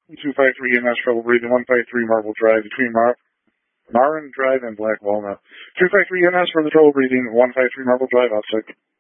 253 EMS, trouble breathing, 153 Marble Drive between Marin Drive and Black Walnut. 253 EMS for the trouble breathing, 153 Marble Drive, outside.